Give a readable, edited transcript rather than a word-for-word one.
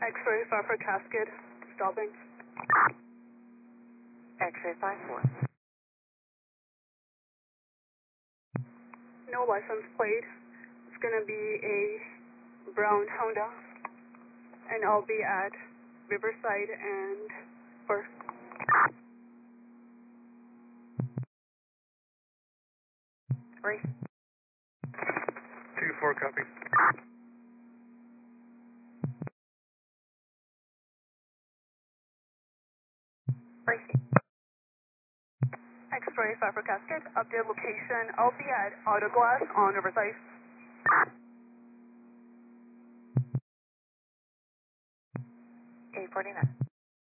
X-ray 5 for Cascade, stopping. X-ray 5-4. No license plate. It's gonna be a brown Honda, and I'll be at Riverside and First. Race. 2-4, copy. Racing. X-ray 5 for Cascade, update location. I'll be at Autoglass on Riverside. A49.